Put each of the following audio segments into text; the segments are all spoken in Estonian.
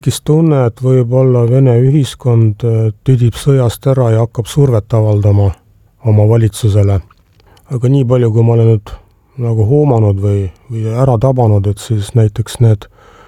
Kes tunne, et võib-olla Vene ühiskond tüdib sõjast ära ja hakkab survet avaldama oma valitsusele. Aga nii palju, kui ma olen nüüd nagu hoomanud või ära tabanud, et siis näiteks need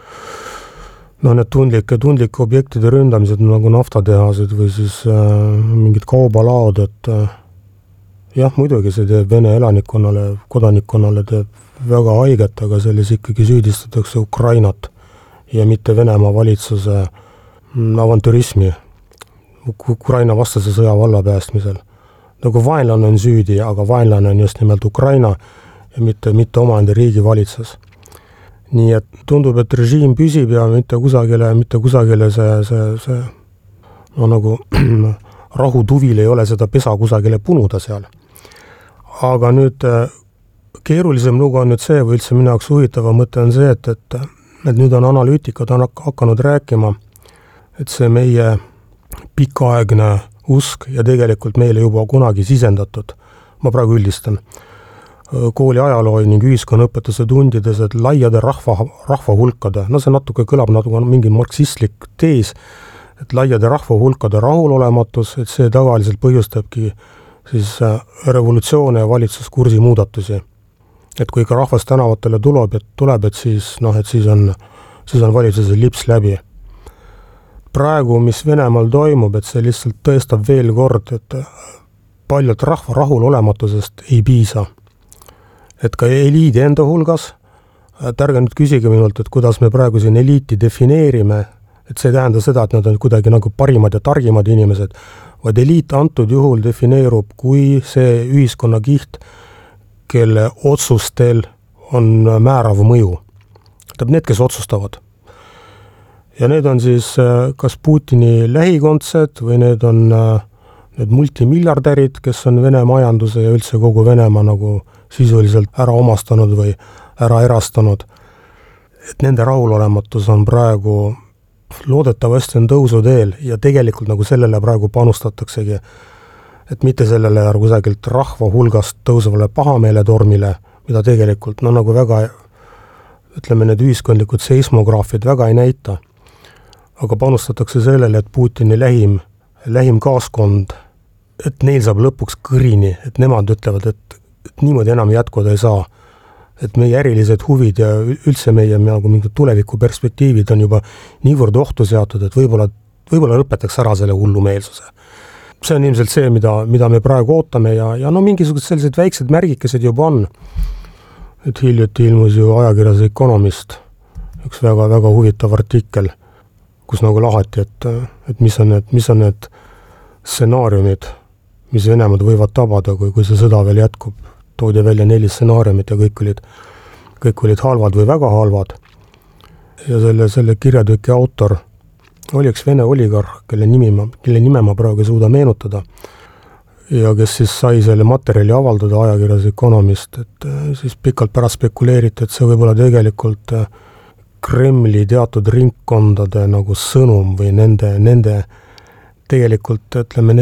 tundlike objektide ründamised nagu naftatehased või siis mingid kaubalaod, et jah, muidugi see teeb Vene elanikkonnale, kodanikkonnale teeb väga haiget, aga selles ikkagi süüdistatakse Ukrainat ja mitte Venemaa valitsuse avantürismi Ukraina vastase sõja vallapäästmisel. Nagu vaenlane on süüdi, aga vaenlane on just nimelt Ukraina ja mitte omaenda riigi valitsus. Nii et tundub, et režiim püsib ja mitte kusagile see nagu rahutuvil ei ole seda pesa kusagile punuda seal. Aga nüüd keerulisem lugu on nüüd see, või üldse minu jaoks huvitava mõte on see, et nüüd on analüütikad hakanud rääkima, et see meie pikaaegne usk ja tegelikult meile juba kunagi sisendatud, ma praegu üldistan, kooli ajaloo ning ühiskonnaõpetuse tundides, et laiade rahvahulkade, see natuke kõlab nagu mingi marksistlik tees, et laiade rahvahulkade rahulolematus, et see tavaliselt põhjustabki siis revolutsioone ja valitsuskursi muudatusi. Et kui ka rahvas tänavatele tuleb, et siis on valitsuse lips läbi. Praegu, mis Venemaal toimub, et see lihtsalt tõestab veel kord, et paljalt rahva rahulolematusest ei piisa. Et ka eliidi enda hulgas, et ärge nüüd küsige minult, et kuidas me praegu siin eliiti defineerime, et see ei tähenda seda, et nad on kuidagi nagu parimad ja targimad inimesed, vaid eliit antud juhul defineerub kui see ühiskonnakiht, kelle otsustel on määrav mõju. Need, kes otsustavad. Ja need on siis kas Putini lähikondsed või need on need multimiljardärid, kes on Vene majanduse ja üldse kogu Venemaa nagu sisuliselt ära omastanud või ära erastanud. Et nende rahulolematus on praegu loodetavasti on tõusuteel ja tegelikult nagu sellele praegu panustataksegi, et mitte sellele kusagilt rahva hulgast tõusvale pahameeletormile, mida tegelikult nagu väga, ütleme, need ühiskondlikud seismograafid väga ei näita. Aga panustatakse sellele, et Putini lähim kaaskond, et neil saab lõpuks kõrini, et nemad ütlevad, et niimoodi enam jätkuda ei saa. Et meie ärilised huvid ja üldse meie nagu mingid tulevikuperspektiivid on juba niivõrd ohtu seatud, et võib-olla lõpetaks ära selle hullumeelsuse. See on ilmselt see, mida me praegu ootame ja mingisugused sellised väiksed märgikesed juba on. Et hiljuti ilmus ju ajakirjas Economist üks väga huvitav artikkel, kus nagu lahati, et mis on need stsenaariumid, mis Venemaad võivad tabada, kui see sõda veel jätkub. Toodi välja 4 stsenaariumit ja kõik olid halvad või väga halvad. Ja selle kirjatüki autor oli üks Vene oligarh, kelle nime ma praegu ei suuda meenutada ja kes siis sai selle materjali avaldada ajakirjas Economist, et siis pikalt pärast spekuleeriti, et see võib olla tegelikult Kremli teatud ringkondade nagu sõnum või nende tegelikult, ütleme,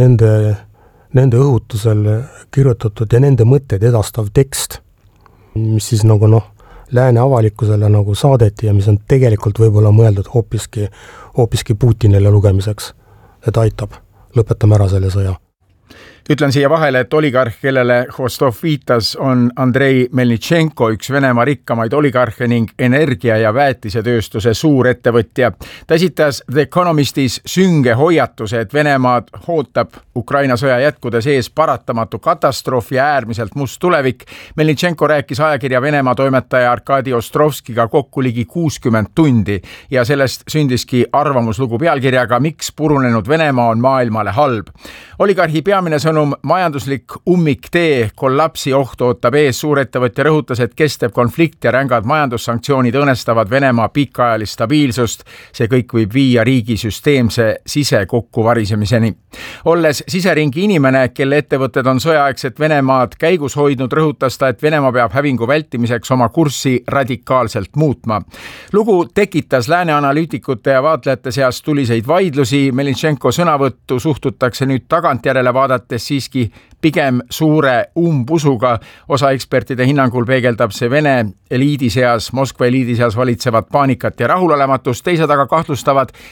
nende õhutusel kirjutatud ja nende mõtted edastav tekst, mis siis nagu lääne avalikkusele nagu saadeti ja mis on tegelikult võib-olla mõeldud hoopiski Putinile lugemiseks, et aitab, lõpetame ära selle sõja. Ütlen siia vahele, et oligarh, kellele Hostov viitas, on Andrei Melnitšenko, üks Venemaa rikkamaid oligarhe ning energia- ja väetisetööstuse suurettevõtja. Ta esitas The Economistis sünge hoiatuse, et Venemaad ootab Ukraina sõja jätkudes ees paratamatu katastroof ja äärmiselt must tulevik. Melnitšenko rääkis ajakirja Venemaa toimetaja Arkadi Ostrovskiga kokku ligi 60 tundi ja sellest sündiski arvamuslugu pealkirjaga Miks purunenud Venemaa on maailmale halb. Oligarhi peamine sõnum majanduslik ummiktee kollapsi ohtu ootab ees. Suurettevõtja rõhutas, et kestev konflikt ja rängad majandussanktsioonid õõnestavad Venemaa pikaajalist stabiilsust. See kõik võib viia riigi süsteemse sisekokkuvarisemiseni. Olles olles siseringi inimene, kelle ettevõtted on sõjaaegset Venemaad käigus hoidnud, rõhutas ta, et Venemaa peab hävingu vältimiseks oma kurssi radikaalselt muutma. Lugu tekitas lääne analüütikute ja vaatlejate seas tuliseid vaidlusi. Melnitšenko sõnavõttu suhtutakse nüüd tagantjärele vaadates siiski pigem suure umbusuga. Osa ekspertide hinnangul peegeldab see Vene eliidi seas, Moskva eliidi seas valitsevat paanikat ja rahulolematust. Teised aga kahtlustavad,